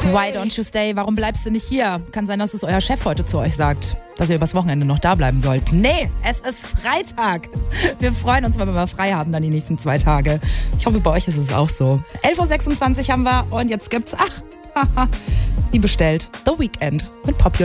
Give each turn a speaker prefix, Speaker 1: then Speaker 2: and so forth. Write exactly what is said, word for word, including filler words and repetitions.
Speaker 1: Why don't you stay? Warum bleibst du nicht hier? Kann sein, dass es euer Chef heute zu euch sagt, dass ihr übers Wochenende noch da bleiben sollt. Nee, es ist Freitag. Wir freuen uns, wenn wir mal frei haben dann die nächsten zwei Tage. Ich hoffe, bei euch ist es auch so. elf Uhr sechsundzwanzig haben wir und jetzt gibt's, ach, haha, wie bestellt, The Weeknd mit Popular.